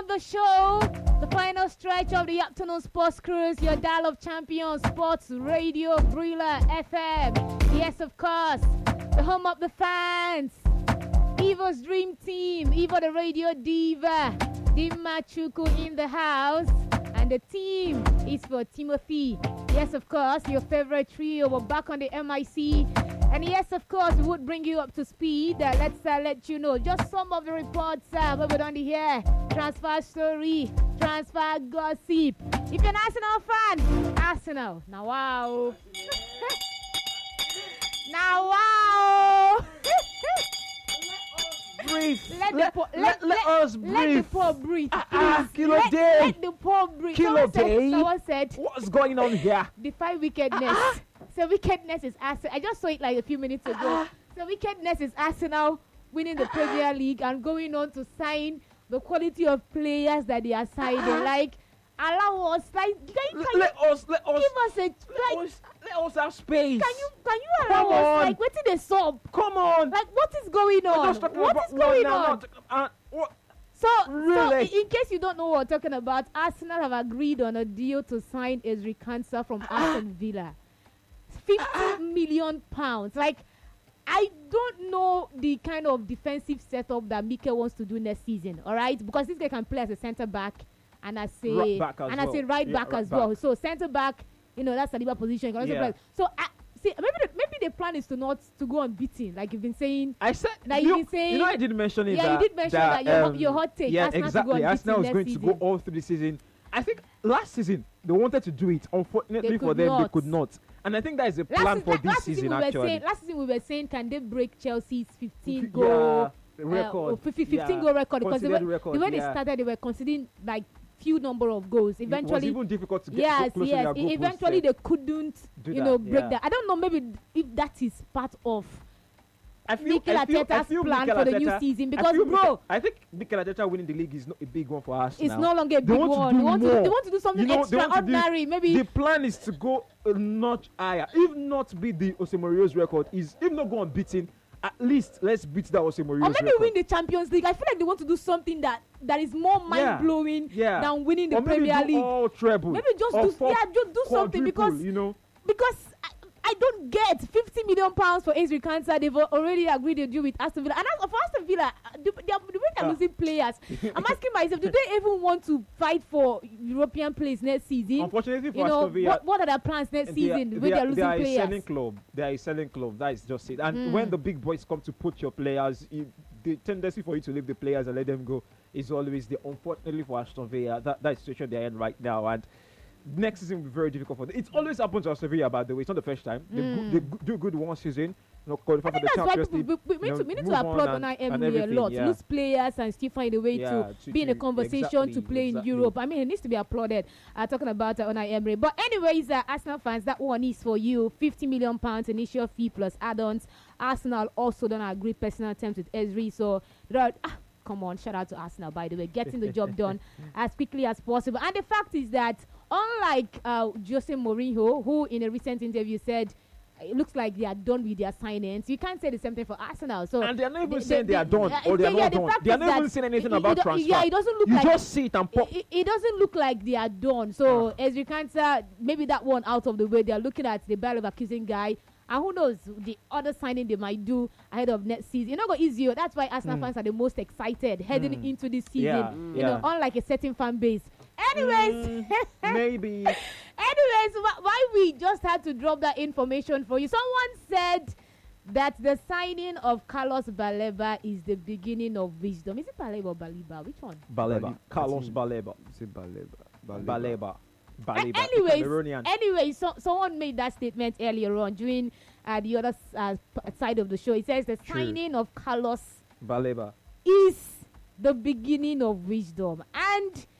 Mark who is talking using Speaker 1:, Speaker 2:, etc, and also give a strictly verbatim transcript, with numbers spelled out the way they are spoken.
Speaker 1: the show, the final stretch of the afternoon sports cruise, your dial of champions, sports radio, Brila F M. Yes, of course, the home of the fans. Evo's dream team, Evo the radio diva, Dima Chuku in the house. And the team is for Timothy. Yes, of course, your favorite trio. We're back on the M I C. And yes, of course, we would bring you up to speed. Uh, let's uh, let you know just some of the reports uh, we would on the air. Transfer story, transfer gossip. If you're an Arsenal fan, Arsenal. Now, wow. Now, wow.
Speaker 2: Breathe.
Speaker 1: Let,
Speaker 2: let,
Speaker 1: the po-
Speaker 2: let, let, let us breathe.
Speaker 1: Let the poor breathe.
Speaker 2: Ah, ah, kilo
Speaker 1: let,
Speaker 2: day.
Speaker 1: let the poor breathe.
Speaker 2: Kilo
Speaker 1: someone
Speaker 2: day.
Speaker 1: Said, someone said,
Speaker 2: what's going on here?
Speaker 1: Defy wickedness. So wickedness is Arsenal. I just saw it like a few minutes ago. So wickedness is Arsenal winning the Premier League and going on to sign the quality of players that they are signing. Like, allow us, like, can, can
Speaker 2: let,
Speaker 1: you
Speaker 2: let us, let us,
Speaker 1: give us a
Speaker 2: let
Speaker 1: like?
Speaker 2: us, let us have space.
Speaker 1: Can you can you allow
Speaker 2: Come
Speaker 1: us
Speaker 2: on.
Speaker 1: like what did they sub?
Speaker 2: Come on.
Speaker 1: Like what is going
Speaker 2: We're
Speaker 1: on?
Speaker 2: just talking
Speaker 1: What
Speaker 2: about
Speaker 1: is
Speaker 2: one
Speaker 1: going
Speaker 2: now,
Speaker 1: on?
Speaker 2: not- uh, what?
Speaker 1: So,
Speaker 2: Really?
Speaker 1: so i- in case you don't know what we're talking about, Arsenal have agreed on a deal to sign Ezri Konsa from Aston Villa. fifty million pounds. Like, I don't know the kind of defensive setup that Mikel wants to do next season, all right? Because this guy can play as a centre back and as a
Speaker 2: Right back as
Speaker 1: and as
Speaker 2: well.
Speaker 1: a right
Speaker 2: Yeah,
Speaker 1: back
Speaker 2: right
Speaker 1: as well.
Speaker 2: back.
Speaker 1: So centre back, you know, that's Saliba position. You can also
Speaker 2: Yeah.
Speaker 1: play. So I see maybe the, maybe the plan is to not to go unbeaten, like you've been saying.
Speaker 2: I said,
Speaker 1: Like
Speaker 2: you,
Speaker 1: you've been saying-
Speaker 2: you know, I did mention it.
Speaker 1: Yeah, you
Speaker 2: that,
Speaker 1: did mention that your hot- your hot take,
Speaker 2: Yeah,
Speaker 1: Arsenal to go
Speaker 2: exactly.
Speaker 1: unbeaten
Speaker 2: Arsenal was
Speaker 1: next
Speaker 2: going to
Speaker 1: season.
Speaker 2: go all through the season. I think last season they wanted to do it. Unfortunately
Speaker 1: They
Speaker 2: for
Speaker 1: could
Speaker 2: them, they
Speaker 1: not.
Speaker 2: could not. And I think that is a
Speaker 1: Last,
Speaker 2: plan
Speaker 1: season,
Speaker 2: for
Speaker 1: last
Speaker 2: this
Speaker 1: season
Speaker 2: season.
Speaker 1: we were
Speaker 2: Actually,
Speaker 1: saying, last season we were saying, can they break Chelsea's fifteen
Speaker 2: Yeah,
Speaker 1: goal
Speaker 2: the
Speaker 1: uh,
Speaker 2: record,
Speaker 1: or fifty, fifteen
Speaker 2: yeah.
Speaker 1: goal record? Because the way,
Speaker 2: Considered record,
Speaker 1: the way they
Speaker 2: yeah.
Speaker 1: started, they were conceding like few number of goals.
Speaker 2: It was
Speaker 1: Eventually,
Speaker 2: even difficult to get
Speaker 1: yes,
Speaker 2: close
Speaker 1: yes.
Speaker 2: to their goal
Speaker 1: e- eventually,
Speaker 2: post, yeah.
Speaker 1: they couldn't,
Speaker 2: Do
Speaker 1: you
Speaker 2: that,
Speaker 1: know, break
Speaker 2: yeah.
Speaker 1: that. I don't know, maybe if that is part of
Speaker 2: I feel,
Speaker 1: Mikel
Speaker 2: I feel, I
Speaker 1: Arteta's
Speaker 2: feel
Speaker 1: plan
Speaker 2: Mikel
Speaker 1: for the new
Speaker 2: Arteta-
Speaker 1: season
Speaker 2: I
Speaker 1: because,
Speaker 2: feel
Speaker 1: bro,
Speaker 2: Mikel- I think Mikel Arteta winning the league is not a big one for us
Speaker 1: it's
Speaker 2: now.
Speaker 1: no longer a
Speaker 2: They
Speaker 1: big
Speaker 2: want to
Speaker 1: one.
Speaker 2: do
Speaker 1: They want to,
Speaker 2: more.
Speaker 1: they want to do something
Speaker 2: You know, they want to do-
Speaker 1: extraordinary. Maybe
Speaker 2: The plan is to go a notch higher. If not beat the Jose Mourinho's record, is if not go unbeaten, at least let's beat that Jose Mourinho's
Speaker 1: or maybe
Speaker 2: record.
Speaker 1: win the Champions League. I feel like they want to do something that that is more mind
Speaker 2: Yeah,
Speaker 1: blowing
Speaker 2: yeah.
Speaker 1: than winning the
Speaker 2: or maybe
Speaker 1: Premier
Speaker 2: do
Speaker 1: League.
Speaker 2: all treble.
Speaker 1: Maybe just
Speaker 2: or
Speaker 1: do
Speaker 2: four-
Speaker 1: yeah, just do something
Speaker 2: quadruple,
Speaker 1: because
Speaker 2: you know.
Speaker 1: because I, I don't get fifty million pounds for Ezri Konsa. They've already agreed to do with Aston Villa, and as for Aston Villa, uh, the, they are, the way they're
Speaker 2: Ah.
Speaker 1: losing players, I'm asking myself, do they even want to fight for European place next season?
Speaker 2: Unfortunately for
Speaker 1: You know,
Speaker 2: Aston Villa,
Speaker 1: what, what are their plans next
Speaker 2: they are-
Speaker 1: season? The
Speaker 2: they
Speaker 1: way
Speaker 2: are,
Speaker 1: they're
Speaker 2: they
Speaker 1: losing
Speaker 2: are a selling
Speaker 1: players.
Speaker 2: club. They are a selling club. That is just it. And
Speaker 1: Mm.
Speaker 2: when the big boys come to put your players, you, the tendency for you to leave the players and let them go is always the unfortunately for Aston Villa. That that is the situation they're in right now. And next season will be very difficult for them. It's always happened to Aston Villa, by the way. It's not the first time. They,
Speaker 1: Mm.
Speaker 2: go, they go- do good one season. You know, qualify
Speaker 1: I
Speaker 2: for
Speaker 1: think
Speaker 2: the
Speaker 1: that's why
Speaker 2: Champions
Speaker 1: people,
Speaker 2: League.
Speaker 1: we, we, we
Speaker 2: you
Speaker 1: need to, we
Speaker 2: know,
Speaker 1: need to
Speaker 2: move
Speaker 1: applaud
Speaker 2: on
Speaker 1: Unai
Speaker 2: and- and
Speaker 1: Emery a
Speaker 2: everything,
Speaker 1: lot.
Speaker 2: yeah.
Speaker 1: Lose players and still find a way
Speaker 2: Yeah,
Speaker 1: to,
Speaker 2: to-
Speaker 1: be in a
Speaker 2: to-
Speaker 1: conversation to
Speaker 2: exactly,
Speaker 1: play
Speaker 2: exactly.
Speaker 1: in Europe. I mean, it needs to be applauded. Uh, talking about uh, Unai Emery. But anyways, uh, Arsenal fans, that one is for you. fifty million pounds initial fee plus add-ons. Arsenal also don't agree personal terms with Ezri. So, there are, ah, come on, shout out to Arsenal, by the way, getting the job done as quickly as possible. And the fact is that, unlike uh, Jose Mourinho, who in a recent interview said, it looks like they are done with their signings. You can't say the same thing for Arsenal. So
Speaker 2: And they are not even
Speaker 1: the-
Speaker 2: saying
Speaker 1: the-
Speaker 2: they are done
Speaker 1: uh,
Speaker 2: or they are
Speaker 1: yeah,
Speaker 2: not
Speaker 1: the
Speaker 2: done.
Speaker 1: fact
Speaker 2: They are
Speaker 1: is
Speaker 2: not
Speaker 1: that
Speaker 2: even saying anything
Speaker 1: it- it
Speaker 2: about
Speaker 1: do-
Speaker 2: transfer.
Speaker 1: Yeah, it doesn't look
Speaker 2: You
Speaker 1: like
Speaker 2: just see it and pop.
Speaker 1: it, it doesn't look like they are done. So Ezri Konsa, maybe that one out of the way. They are looking at the Bayer Leverkusen guy. And who knows the other signing they might do ahead of next season. It's not going easy. That's why Arsenal
Speaker 2: Mm.
Speaker 1: fans are the most excited heading
Speaker 2: Mm.
Speaker 1: into this season.
Speaker 2: Yeah,
Speaker 1: You
Speaker 2: yeah.
Speaker 1: know, unlike a certain fan base. Anyways,
Speaker 2: Mm, maybe.
Speaker 1: anyways, wh- why we just had to drop that information for you. Someone said that the signing of Carlos Baleba is the beginning of wisdom. Is it Baleba or Baliba? Which one?
Speaker 2: Baleba.
Speaker 3: Bali-
Speaker 2: Carlos
Speaker 3: I think-
Speaker 2: Baleba.
Speaker 3: Say Baleba.
Speaker 2: Baleba.
Speaker 1: A-
Speaker 2: Baleba. the
Speaker 1: anyways,
Speaker 2: Cameroonian.
Speaker 1: anyways, so, someone made that statement earlier on during uh, the other s- uh, p- side of the show. It says the
Speaker 2: True.
Speaker 1: signing of Carlos
Speaker 2: Baleba.
Speaker 1: is the beginning of wisdom. And